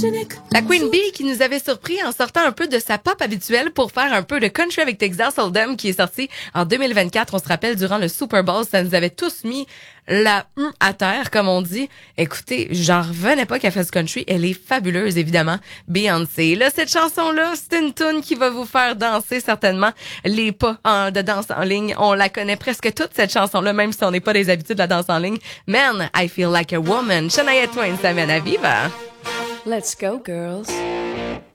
La Queen Bee qui nous avait surpris en sortant un peu de sa pop habituelle pour faire un peu de country avec Texas Hold'em qui est sorti en 2024. On se rappelle, durant le Super Bowl, ça nous avait tous mis la à terre, comme on dit. Écoutez, j'en revenais pas qu'elle fasse du country. Elle est fabuleuse, évidemment. Beyoncé. Là, cette chanson-là, c'est une tune qui va vous faire danser certainement. Les pas de danse en ligne, on la connaît presque toute, cette chanson-là, même si on n'est pas des habitudes de la danse en ligne. Man, I Feel Like a Woman. Shania Twain s'amène à vivre. Let's go, girls.